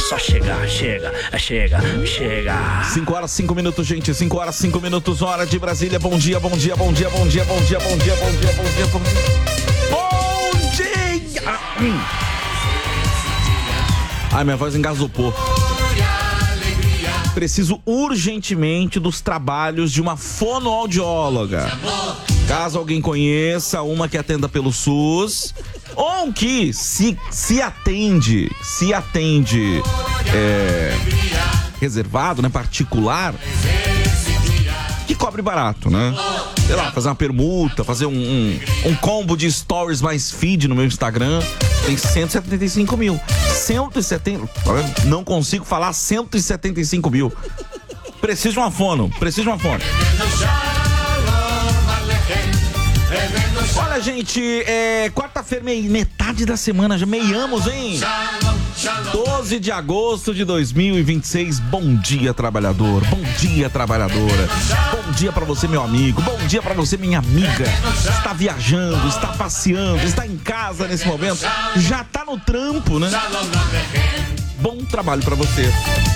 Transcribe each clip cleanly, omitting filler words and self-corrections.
só chegar, chega. 5 horas, 5 minutos, gente. 5 horas, 5 minutos, hora de Brasília. Bom dia. Bom dia. Ai, minha voz engasopou. Preciso urgentemente dos trabalhos de uma fonoaudióloga. Caso alguém conheça uma que atenda pelo SUS ou que se atende reservado, né, particular, que cobre barato, né? Sei lá, fazer uma permuta, fazer um combo de stories mais feed no meu Instagram. Tem 175 mil. 170, não consigo falar 175 mil. Preciso de uma fono. Olha, gente, quarta-feira, metade da semana, já meiamos, hein? 12 de agosto de 2026. Bom dia, trabalhador. Bom dia, trabalhadora. Bom dia pra você, meu amigo. Bom dia pra você, minha amiga. Está viajando, está passeando, está em casa nesse momento. Já tá no trampo, né? Bom trabalho pra você.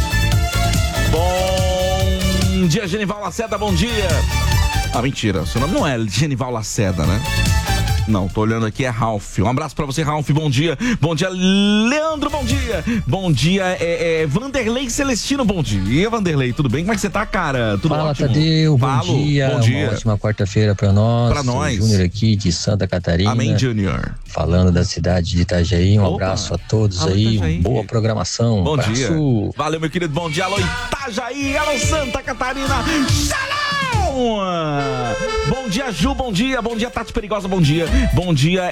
Bom dia, Genival Lacerda. Bom dia. Ah, mentira. Seu nome não é Genival Lacerda, né? Não, tô olhando aqui, é Ralph. Um abraço pra você, Ralph, bom dia. Bom dia, Leandro, bom dia. Bom dia, Vanderlei Celestino, bom dia, Vanderlei, tudo bem? Como é que você tá, cara? Tudo Fala, ótimo? Tadeu, bom dia. Uma ótima quarta-feira pra nós. Pra nós. Júnior aqui de Santa Catarina. Amém, Júnior. Falando da cidade de Itajaí, um abraço a todos aí, Itajaí. Boa programação. Bom abraço. dia. Valeu, meu querido, bom dia. Alô, Itajaí, alô, Santa Catarina. Shalom! Bom dia, Ju, bom dia, Tati Perigosa, bom dia. Bom dia,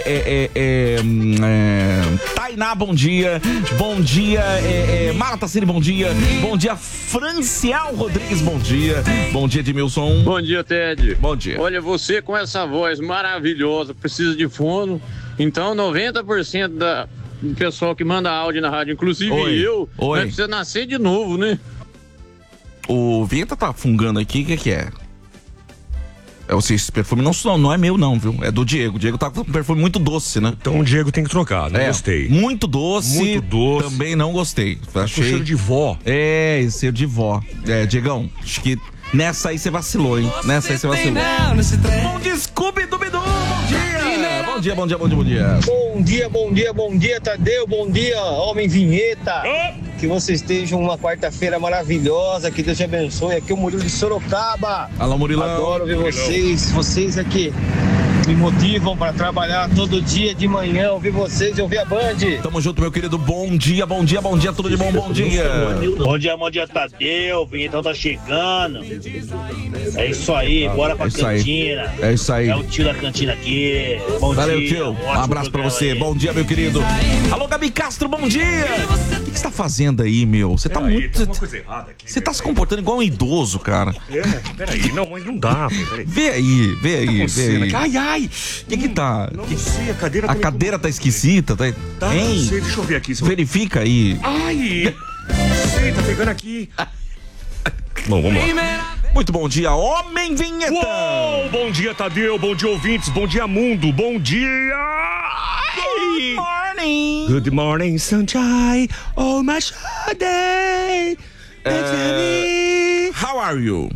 Tainá, bom dia. Bom dia, Mara Tassini, bom dia. Bom dia, Francial Rodrigues, bom dia. Bom dia, Edmilson. Bom dia, Ted. Bom dia. Olha, você com essa voz maravilhosa, precisa de fono. Então, 90% do pessoal que manda áudio na rádio, inclusive eu, vai precisar nascer de novo, né? O Vinheta tá fungando aqui, o que é? Esse perfume não é meu não, viu? É do Diego. O Diego tá com um perfume muito doce, né? Então o Diego tem que trocar, não gostei. Muito doce. Também não gostei. Achei cheiro de vó. Esse cheiro de vó. Diegão, acho que nessa aí você vacilou, hein? Bom dia, Scooby-Dooby-Doo, bom dia! Bom dia, Tadeu, bom dia, homem vinheta. Que vocês estejam uma quarta-feira maravilhosa, que Deus te abençoe. Aqui é o Murilo de Sorocaba. Alô, Murilão. Adoro ver vocês aqui me motivam para trabalhar todo dia de manhã, ouvir vocês e ouvir a Band. Tamo junto, meu querido, bom dia, tudo de bom, bom dia. Bom dia, Tadeu, o vinhetão tá chegando. É isso aí, bora pra cantina. É isso aí. É o tio da cantina aqui. Bom Valeu, dia. tio. Um abraço pra você. Bom dia, meu querido. Alô, Gabi Castro, bom dia. O que você tá fazendo aí, meu? Você tá muito... Tem alguma coisa errada aqui. Você tá se comportando igual um idoso, cara. Peraí, não, mas não dá, peraí. Vê aí. Ai, o que tá? Não sei, a cadeira tá esquisita, tá? Tá, não sei, deixa eu ver aqui. Verifica aí. Ai, não sei, tá pegando aqui. Bom, vamos lá. Muito bom dia, homem vinheta. Uou, bom dia, Tadeu, bom dia, ouvintes, bom dia, mundo, bom dia. Good morning. Good morning, sunshine, oh my day. How are you?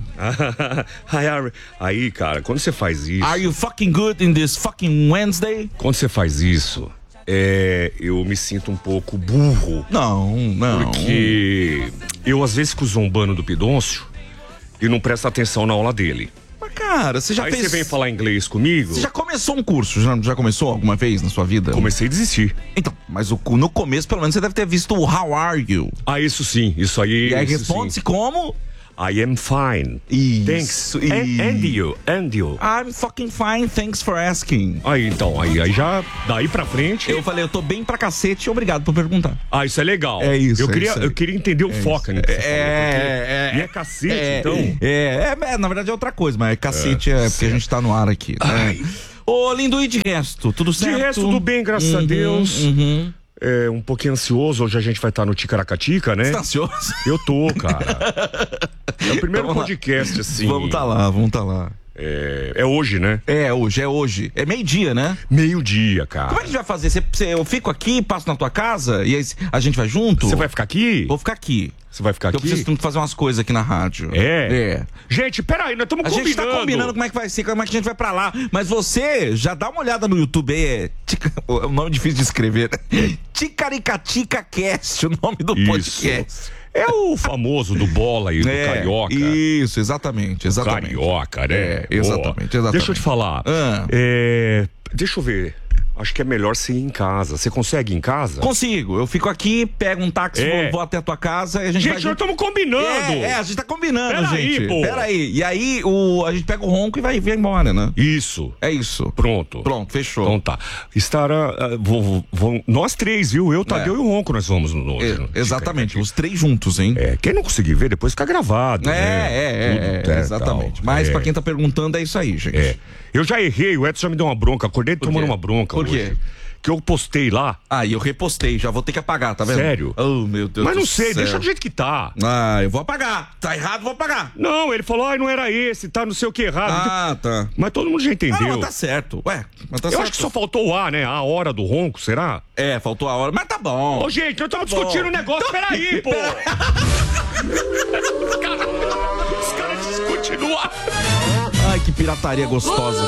Aí, cara, quando você faz isso... Are you fucking good in this fucking Wednesday? Quando você faz isso, eu me sinto um pouco burro. Não. Porque eu às vezes fico zombando do Pidoncio e não presto atenção na aula dele. Mas, cara, você já Aí fez... você vem falar inglês comigo? Você já começou um curso? Já começou alguma vez na sua vida? Comecei a desistir. Então, mas no começo, pelo menos, você deve ter visto o How Are You? Ah, isso sim, isso aí... E aí responde-se como... I am fine. Isso. Thanks. And you? I'm fucking fine, thanks for asking. Aí, então, aí já, daí pra frente... Eu falei, eu tô bem pra cacete, obrigado por perguntar. Ah, isso é legal. É isso. Eu queria entender o foco, né? E é cacete, então. Na verdade é outra coisa, mas cacete porque a gente tá no ar aqui. Né? Ô, lindo, e de resto, tudo certo? De resto, tudo bem, graças a Deus. Um pouquinho ansioso, hoje a gente vai estar no Ticaracatica, né? Você tá ansioso? Eu tô, cara. É o primeiro podcast, assim. Vamos tá lá. É hoje, né? É hoje. É meio-dia, né? Meio-dia, cara. Como é que a gente vai fazer? Eu fico aqui, passo na tua casa e aí a gente vai junto? Você vai ficar aqui? Vou ficar aqui. Você vai ficar aqui? Eu preciso fazer umas coisas aqui na rádio. É? Gente, peraí, nós estamos combinando. A gente tá combinando como é que vai ser, como é que a gente vai pra lá. Mas você já dá uma olhada no YouTube aí. É um nome difícil de escrever, né? Ticaricatica Cast, o nome do podcast. É o famoso do bola e do carioca. Isso, exatamente. Carioca, né? Exatamente. Deixa eu te falar. Deixa eu ver. Acho que é melhor você ir em casa. Você consegue ir em casa? Consigo. Eu fico aqui, pego um táxi, vou até a tua casa e a gente vai... Gente, nós estamos combinando. A gente tá combinando, gente. Pô. Peraí. E aí, a gente pega o ronco e vai embora, né? Isso. É isso. Pronto, fechou. Então tá. Estará... nós três, viu? Eu, Tadeu e o Ronco, nós vamos no exatamente. Os três juntos, hein? Quem não conseguir ver, depois fica gravado, né? Exatamente. Tal. Mas pra quem tá perguntando, é isso aí, gente. Eu já errei, o Edson já me deu uma bronca. Acordei tomando uma bronca. Por quê? Que eu postei lá. E eu repostei, já vou ter que apagar, tá vendo? Sério? Oh, meu Deus. Mas não do sei, céu. deixa do jeito que tá. Eu vou apagar. Tá errado, vou apagar. Não, ele falou, não era esse, tá não sei o que errado. Tá. Mas todo mundo já entendeu. Mas tá certo. Ué, mas tá certo. Eu acho que só faltou o A, né? A hora do ronco, será? Faltou a hora, mas tá bom. Ô, gente, nós estamos discutindo um negócio, peraí, pô. Os caras continuam. Ai, que pirataria gostosa.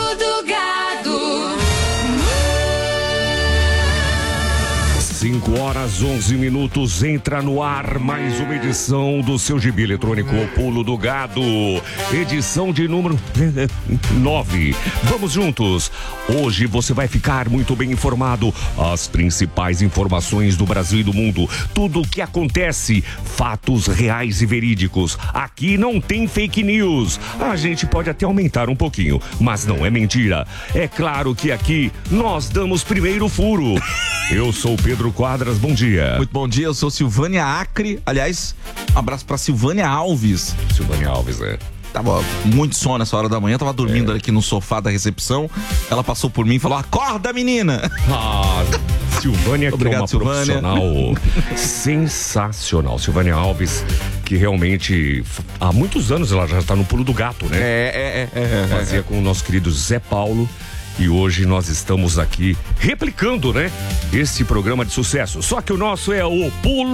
5h11, entra no ar mais uma edição do seu gibi eletrônico O Pulo do Gado, edição de número 9. Vamos juntos. Hoje você vai ficar muito bem informado. As principais informações do Brasil e do mundo. Tudo o que acontece, fatos reais e verídicos. Aqui não tem fake news. A gente pode até aumentar um pouquinho, mas não é mentira. É claro que aqui nós damos primeiro furo. Eu sou o Pedro Quadras, bom dia. Muito bom dia, eu sou Silvânia Acre. Aliás, um abraço pra Silvânia Alves. Silvânia Alves, Tava muito sono nessa hora da manhã, tava dormindo aqui no sofá da recepção. Ela passou por mim e falou: acorda, menina! Silvânia, obrigado, que é uma Silvânia. profissional sensacional. Silvânia Alves, que realmente há muitos anos ela já tá no pulo do gato, né? Fazia com o nosso querido Zé Paulo. E hoje nós estamos aqui replicando, né? Esse programa de sucesso. Só que o nosso é o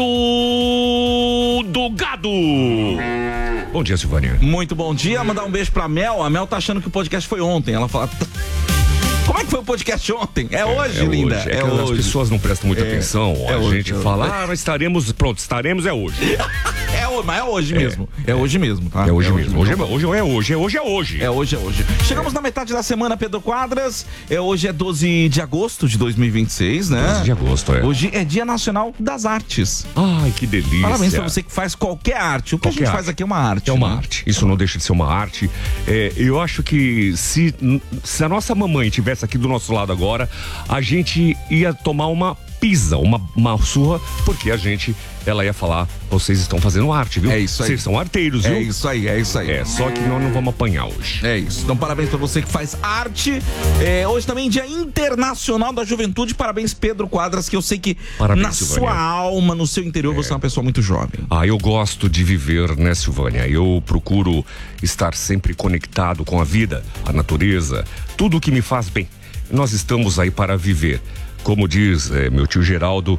Pulo do Gado. Bom dia, Silvânia. Muito bom dia. Mandar um beijo pra Mel. A Mel tá achando que o podcast foi ontem. Ela fala... Como é que foi o podcast ontem? É hoje, linda. Hoje. As pessoas não prestam muita atenção. A gente fala, mas estaremos, é hoje. Mas é hoje mesmo. É hoje mesmo, tá? É hoje mesmo. Hoje é hoje. Chegamos na metade da semana, Pedro Quadras. Hoje é 12 de agosto de 2026, né? 12 de agosto, Hoje é Dia Nacional das Artes. Ai, que delícia. Parabéns pra você que faz qualquer arte. O que a gente faz aqui é uma arte. É uma arte. Isso não deixa de ser uma arte. Eu acho que se a nossa mamãe tivesse aqui do nosso lado agora, a gente ia tomar uma pisa, uma surra, porque ela ia falar, vocês estão fazendo arte, viu? É isso aí. Vocês são arteiros, viu? É isso aí. Só que nós não vamos apanhar hoje. É isso. Então, parabéns pra você que faz arte. Hoje também Dia Internacional da Juventude. Parabéns, Pedro Quadras, que eu sei que na sua alma, no seu interior, você é uma pessoa muito jovem. Eu gosto de viver, né, Silvânia? Eu procuro estar sempre conectado com a vida, a natureza, tudo que me faz bem. Nós estamos aí para viver. Como diz meu tio Geraldo,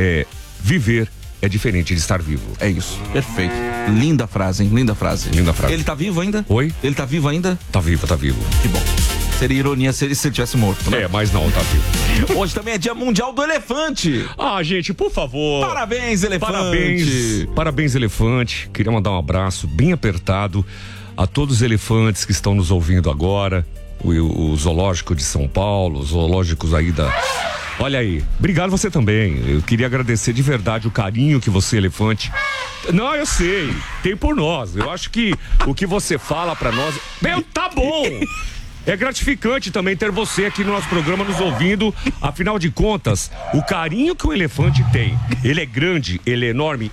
viver é diferente de estar vivo. É isso, perfeito. Linda frase, hein? Linda frase. Ele tá vivo ainda? Oi? Ele tá vivo ainda? Tá vivo. Que bom. Seria ironia se ele tivesse morto, né? Mas não, tá vivo. Hoje também é Dia Mundial do Elefante. Gente, por favor. Parabéns, elefante. Parabéns, elefante. Queria mandar um abraço bem apertado a todos os elefantes que estão nos ouvindo agora. O zoológico de São Paulo, os zoológicos aí da... Olha aí, obrigado você também. Eu queria agradecer de verdade o carinho que você, elefante... Não, eu sei, tem por nós. Eu acho que o que você fala pra nós... tá bom! É gratificante também ter você aqui no nosso programa nos ouvindo. Afinal de contas, o carinho que o elefante tem, ele é grande, ele é enorme,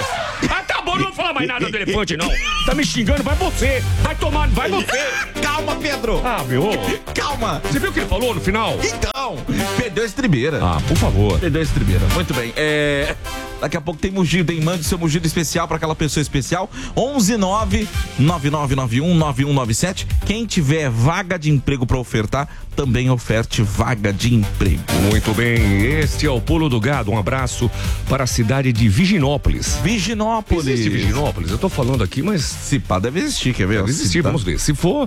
tá bom, não vou falar mais nada do elefante, não. Tá me xingando, vai você. Vai você. Calma, Pedro. Meu. Calma. Você viu o que ele falou no final? Então, perdeu a estribeira. Por favor. Perdeu a estribeira. Muito bem. Daqui a pouco tem mugido, hein? Mande seu mugido especial pra aquela pessoa especial. 119-9991-9197. Quem tiver vaga de emprego pra ofertar, também oferte vaga de emprego. Muito bem, este é o Pulo do Gado. Um abraço para a cidade de Viginópolis. Viginópolis. Existe Viginópolis? Eu tô falando aqui, mas... Se pá, deve existir, quer ver? Deve existir, vamos ver. Se for...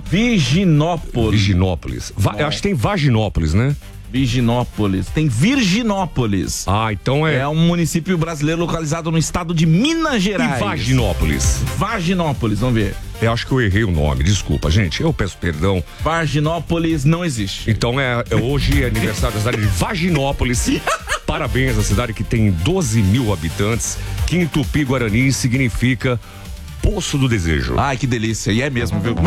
Viginópolis. Eu acho que tem Vaginópolis, né? Viginópolis. Tem Virginópolis. Ah, então é... É um município brasileiro localizado no estado de Minas Gerais. E Vaginópolis? Vaginópolis, vamos ver. Eu acho que eu errei o nome, desculpa, gente. Eu peço perdão. Vaginópolis não existe. Então hoje é aniversário da cidade de Vaginópolis. Parabéns à cidade que tem 12 mil habitantes, que em Tupi-Guarani significa Poço do Desejo. Ai, que delícia. E é mesmo, viu?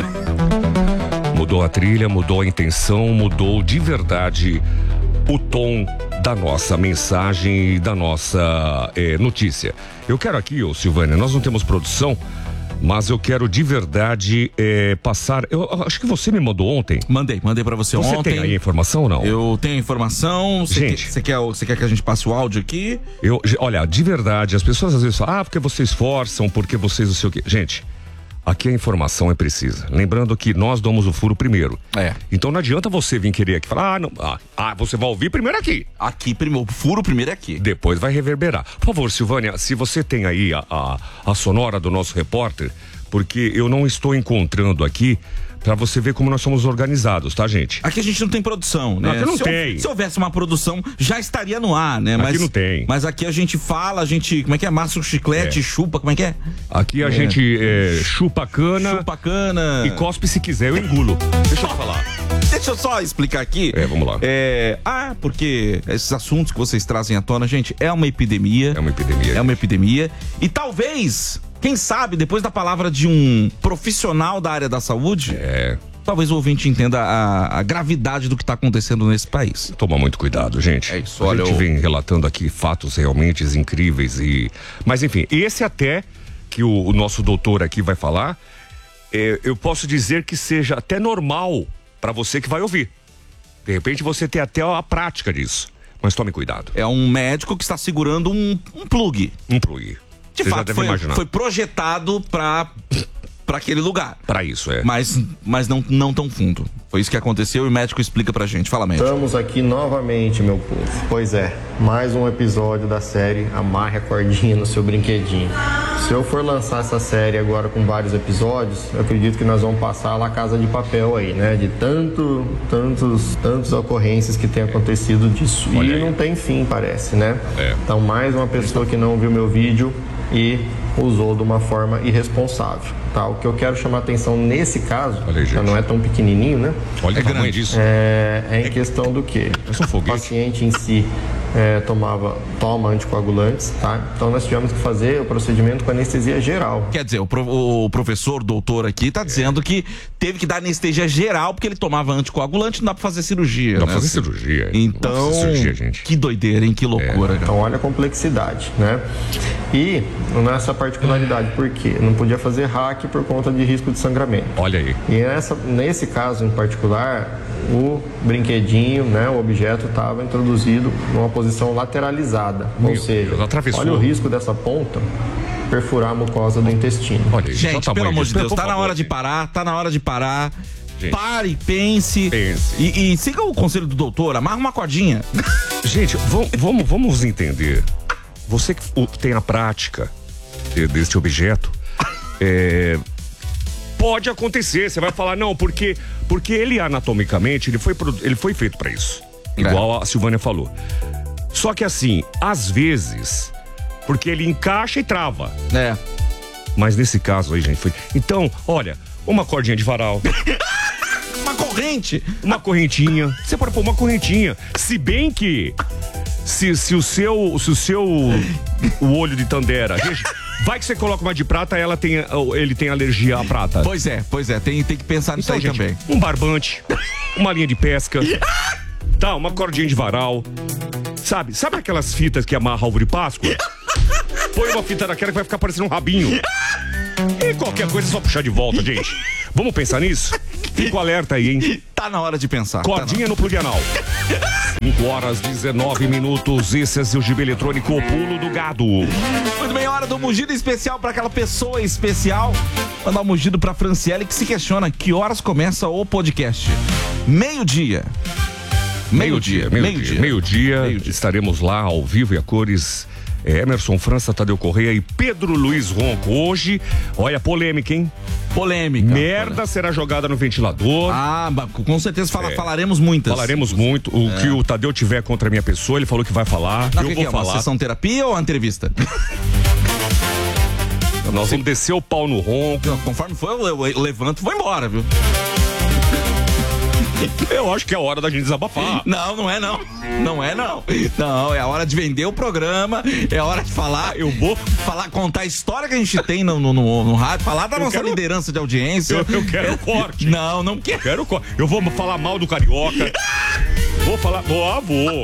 Mudou a trilha, mudou a intenção, mudou de verdade o tom da nossa mensagem e da nossa notícia. Eu quero aqui, Silvânia, nós não temos produção, mas eu quero de verdade passar. Eu acho que você me mandou ontem. Mandei pra você ontem. Você tem aí a informação ou não? Eu tenho a informação. Gente, você quer que a gente passe o áudio aqui? Olha, de verdade, as pessoas às vezes falam, porque vocês forçam, porque vocês não sei o quê. Gente, aqui a informação é precisa. Lembrando que nós damos o furo primeiro. Então não adianta você vir querer aqui falar, você vai ouvir primeiro aqui. Aqui primeiro, o furo primeiro é aqui. Depois vai reverberar. Por favor, Silvânia, se você tem aí a sonora do nosso repórter, porque eu não estou encontrando aqui, pra você ver como nós somos organizados, tá, gente? Aqui a gente não tem produção, né? Aqui não tem. Se houvesse uma produção, já estaria no ar, né? Aqui não tem. Mas aqui a gente fala, como é que é? Massa o chiclete, chupa, como é que é? Aqui a gente chupa cana. Chupa cana. E cospe se quiser, eu engulo. Deixa eu falar. Deixa eu só explicar aqui. Vamos lá. Porque esses assuntos que vocês trazem à tona, gente, é uma epidemia. É uma epidemia. É uma epidemia. E talvez... Quem sabe, depois da palavra de um profissional da área da saúde, talvez o ouvinte entenda a gravidade do que está acontecendo nesse país. Toma muito cuidado, gente. É isso, a gente vem relatando aqui fatos realmente incríveis Mas enfim, esse até que o nosso doutor aqui vai falar, eu posso dizer que seja até normal para você que vai ouvir. De repente você tem até a prática disso. Mas tome cuidado. É um médico que está segurando um plug. Um plug. De fato, foi projetado para aquele lugar. Para isso, Mas não tão fundo. Foi isso que aconteceu e o médico explica pra gente. Fala, médico. Estamos aqui novamente, meu povo. Pois é, mais um episódio da série Amarre a Cordinha no Seu Brinquedinho. Se eu for lançar essa série agora com vários episódios, eu acredito que nós vamos passar lá Casa de Papel aí, né? De tantas ocorrências que tem acontecido disso. Olha e aí. não tem fim, parece, né? Então, mais uma pessoa que não viu meu vídeo e usou de uma forma irresponsável, tá? O que eu quero chamar a atenção nesse caso, já não é tão pequenininho, né? Olha o tamanho disso. É em questão do quê? O paciente em si toma anticoagulantes, tá? Então nós tivemos que fazer o procedimento com anestesia geral. Quer dizer, o professor, doutor aqui, tá dizendo que teve que dar anestesia geral porque ele tomava anticoagulante, não dá pra fazer cirurgia. Não dá pra fazer cirurgia. Então, não fazer cirurgia, gente. Que doideira, hein? Que loucura. Então olha a complexidade, né? E nessa particularidade, por quê? Não podia fazer hack por conta de risco de sangramento. Olha aí. E nesse caso em particular, o brinquedinho, né, o objeto estava introduzido numa posição lateralizada. Ou seja, olha o risco dessa ponta perfurar a mucosa do intestino. Olha, gente, pelo amor de Deus, tá na hora de parar. Gente, pare, pense. E siga o conselho do doutor, amarra uma cordinha. Gente, vamos entender. Você que tem a prática deste objeto, pode acontecer. Você vai falar, não, porque ele anatomicamente, ele foi feito para isso. Igual a Silvânia falou. Só que assim, às vezes, porque ele encaixa e trava. Mas nesse caso aí, gente, foi... Então, olha, uma cordinha de varal. Uma corrente. Uma correntinha. Você pode pôr uma correntinha. Se bem que... Se o seu o olho de Tandera, gente, vai que você coloca uma de prata, ele tem alergia à prata. Pois é, tem que pensar nisso aí, gente, também. Um barbante, uma linha de pesca, tá, uma cordinha de varal. Sabe aquelas fitas que amarra a ovo de Páscoa? Põe uma fita daquela que vai ficar parecendo um rabinho. E qualquer coisa é só puxar de volta, gente. Vamos pensar nisso? Fica o alerta aí, hein? Tá na hora de pensar. Cordinha no plug anal. 5h19. Esse é seu GB eletrônico, o Pulo do Gado. Muito bem, hora do mugido especial para aquela pessoa especial. Mandar um mugido pra Franciele, que se questiona que horas começa o podcast. Meio-dia. Meio-dia. Estaremos lá ao vivo e a cores. Emerson França, Tadeu Correia e Pedro Luiz Ronco. Hoje, olha, polêmica, hein? Polêmica. Merda será jogada no ventilador. Com certeza falaremos muitas. Falaremos muito. O que o Tadeu tiver contra a minha pessoa, ele falou que vai falar. Eu vou falar. Uma sessão terapia ou uma entrevista? Nós vamos descer o pau no Ronco. Conforme for, eu levanto e vou embora, viu? Eu acho que é a hora da gente desabafar. Não é não. Não é não. Não, é a hora de vender o programa, é a hora de falar. Eu vou contar a história que a gente tem no rádio, falar da nossa liderança de audiência. Eu quero o corte. Não quero. Quero corte. Eu vou falar mal do Carioca. Vou falar. Vou.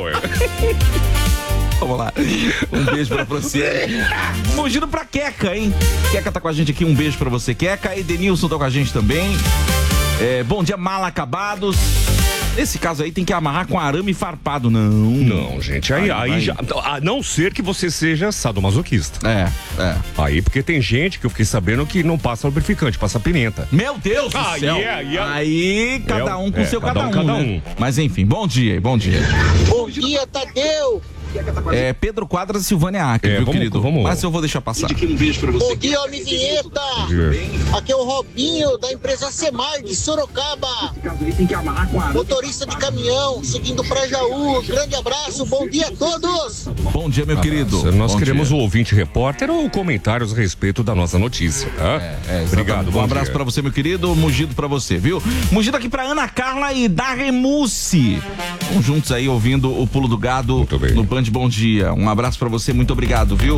Vamos lá. Um beijo pra você. Mugindo pra Queca, hein? Queca tá com a gente aqui, um beijo pra você, Queca. Edenilson tá com a gente também. Bom dia, mal acabados. Nesse caso aí tem que amarrar com arame farpado. Não, gente. Aí já. A não ser que você seja sadomasoquista. Aí, porque tem gente que eu fiquei sabendo que não passa lubrificante, passa pimenta. Meu Deus do céu. Aí cada um com seu cada um. Né? Mas enfim, bom dia. Bom dia, Tadeu. Pedro Quadras e Silvânia Acre, viu, querido? Mas eu vou deixar passar. Bom dia, homem vinheta. Aqui é o Robinho, da empresa Semar, de Sorocaba. Motorista de caminhão, seguindo pra Jaú. Grande abraço, bom dia a todos. Bom dia, meu querido. Nós queremos o ouvinte repórter ou comentários a respeito da nossa notícia, tá? Obrigado, um abraço pra você, meu querido. Mugido pra você, viu? Mugido aqui pra Ana Carla e Darremucci. Vamos juntos aí, ouvindo o Pulo do Gado no Band Bom Dia. Um abraço pra você, muito obrigado, viu?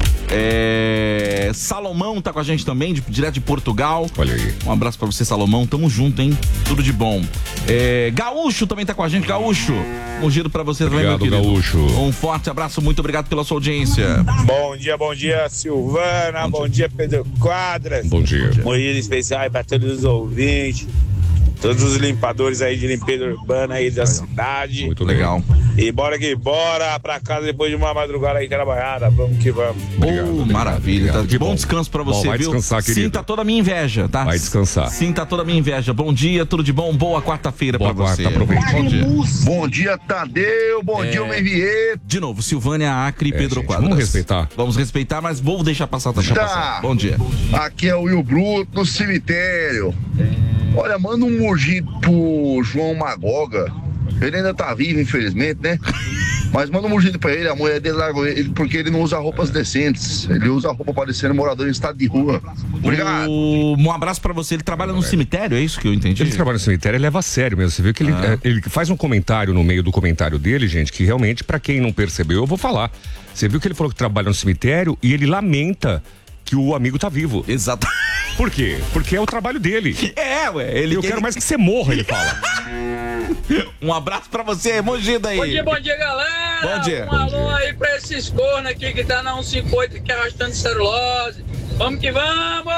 Salomão tá com a gente também, direto de Portugal. Olha aí. Um abraço pra você, Salomão. Tamo junto, hein? Tudo de bom. Gaúcho também tá com a gente. Gaúcho, mugido pra você também, meu querido. Gaúcho. Um forte abraço, muito obrigado pela sua audiência. Bom dia, Silvana. Bom dia, Pedro Quadras. Bom dia. Mugido especial aí pra todos os ouvintes. Todos os limpadores aí de limpeza urbana aí da cidade. Muito legal. E bora pra casa depois de uma madrugada aí trabalhada. Vamos que vamos. Maravilha. Obrigado. Bom descanso pra você, vai viu? Descansar, querido. Sinta toda a minha inveja, tá? Vai descansar. Sinta toda a minha inveja. Bom dia, tudo de bom. Boa quarta-feira pra você. Aproveite. Bom dia. Bom dia, Tadeu. Bom dia, homem vinheta. De novo, Silvânia Acre e Pedro Quadras. Vamos respeitar. Mas vou deixar passar também. Bom dia. Aqui é o Will Bruto no cemitério. Olha, manda um mugido pro João Magoga. Ele ainda tá vivo, infelizmente, né? Mas manda um mugido pra ele, a mulher dele largou ele porque ele não usa roupas decentes. Ele usa roupa parecendo morador em estado de rua. Obrigado. Um abraço pra você. Ele trabalha no cemitério, é isso que eu entendi? Ele trabalha no cemitério, ele leva a sério mesmo. Você viu que ele faz um comentário no meio do comentário dele, gente, que realmente, pra quem não percebeu, eu vou falar. Você viu que ele falou que trabalha no cemitério e ele lamenta que o amigo tá vivo. Exato. Por quê? Porque é o trabalho dele. Eu quero mais que você morra, ele fala. Um abraço pra você, mugido aí. Bom dia, galera. Bom dia. Um alô aí pra esses cornos aqui que tá na 158 aqui arrastando celulose. Vamos que vamos!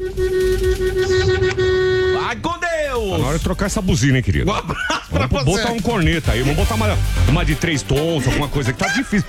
Vai com Deus! Tá na hora de trocar essa buzina, hein, querido? Um abraço pra vamos você. Botar um corneta aí, vamos botar uma de 3 tons, alguma coisa que tá difícil.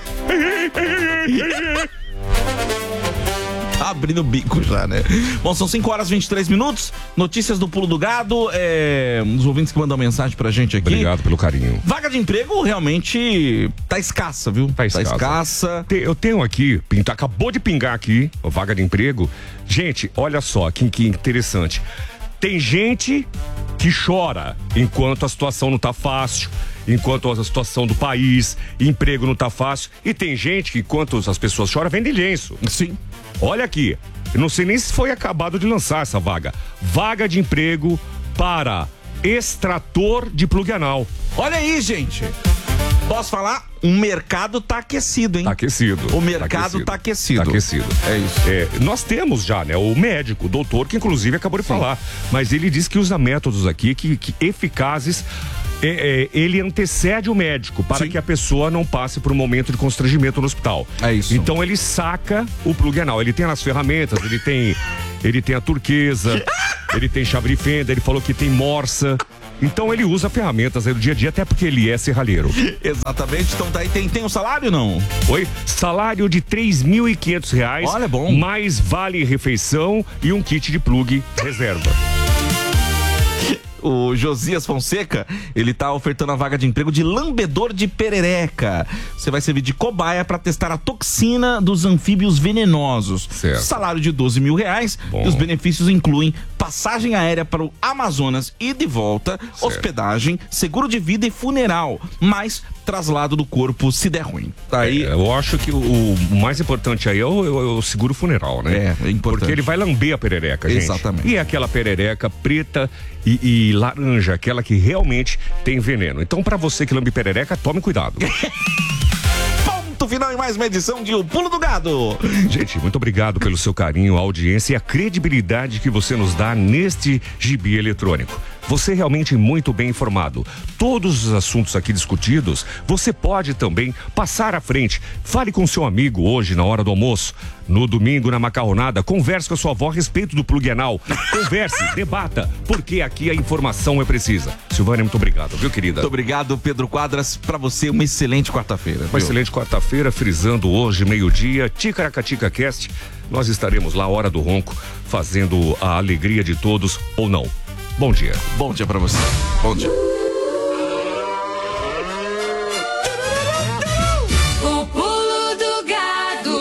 Abrindo o bico já, né? Bom, são 5h23. Notícias do Pulo do Gado. Os ouvintes que mandam mensagem pra gente aqui. Obrigado pelo carinho. Vaga de emprego realmente tá escassa, viu? Tá escassa. Eu tenho aqui, acabou de pingar aqui, a vaga de emprego. Gente, olha só, que interessante. Tem gente que chora enquanto a situação não tá fácil, enquanto a situação do país, emprego não tá fácil. E tem gente que, enquanto as pessoas choram, vende lenço. Sim. Olha aqui, eu não sei nem se foi acabado de lançar essa vaga. Vaga de emprego para extrator de plug anal. Olha aí, gente. Posso falar? O mercado tá aquecido, hein? Tá aquecido. O mercado tá aquecido. Tá aquecido. É isso. Nós temos já, né, o médico, o doutor, que inclusive acabou de falar. Mas ele diz que usa métodos aqui que eficazes. Ele antecede o médico para que a pessoa não passe por um momento de constrangimento no hospital. É isso. Então ele saca o plug anal. Ele tem as ferramentas, ele tem a turquesa, ele tem chave de fenda, ele falou que tem morsa. Então ele usa ferramentas aí do dia a dia, até porque ele é serralheiro. Exatamente. Então daí tem um salário, não? Oi? Salário de R$3.500. Olha, bom. Mais vale refeição e um kit de plug reserva. O Josias Fonseca, ele tá ofertando a vaga de emprego de lambedor de perereca. Você vai servir de cobaia para testar a toxina dos anfíbios venenosos. Certo. Salário de R$12 mil. Bom. E os benefícios incluem passagem aérea para o Amazonas e de volta, certo. Hospedagem, seguro de vida e funeral, mais traslado do corpo se der ruim. Daí... eu acho que o mais importante aí é o seguro funeral, né? É importante. Porque ele vai lamber a perereca, gente. Exatamente. E é aquela perereca preta e laranja, aquela que realmente tem veneno. Então, pra você que lambe perereca, tome cuidado. Ponto final em mais uma edição de O Pulo do Gado. Gente, muito obrigado pelo seu carinho, a audiência e a credibilidade que você nos dá neste gibi eletrônico. Você é realmente muito bem informado. Todos os assuntos aqui discutidos, você pode também passar à frente. Fale com seu amigo hoje na hora do almoço. No domingo, na macarronada, converse com a sua avó a respeito do plug anal. Converse, debata, porque aqui a informação é precisa. Silvânia, muito obrigado, viu, querida? Muito obrigado, Pedro Quadras. Pra você, uma excelente quarta-feira. Uma excelente quarta-feira, frisando hoje, meio-dia, Ticaracatica Cast. Nós estaremos lá, hora do ronco, fazendo a alegria de todos ou não. Bom dia. Bom dia pra você. Bom dia. O pulo do gado.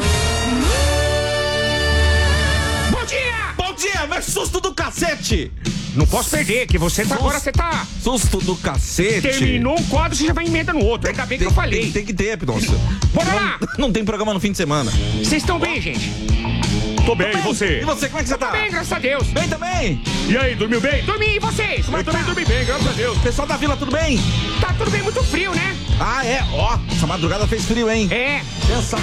Bom dia! Bom dia, mas susto do cacete! Não posso perder, que você tá agora, você tá... Susto do cacete! Terminou um quadro, você já vai emenda no outro. Ainda bem que eu falei. Tem que ter, Pidonça. Bora lá! Não tem programa no fim de semana. Vocês estão bem, gente? Tô bem, e você? E você, como é que você tá? Tô bem, graças a Deus. Bem também? E aí, dormiu bem? Dormi, e vocês? Como é que Eu também dormi bem, graças a Deus. Pessoal da vila, tudo bem? Tá tudo bem, muito frio, né? Ah, é? Ó, essa madrugada fez frio, hein? É. Essa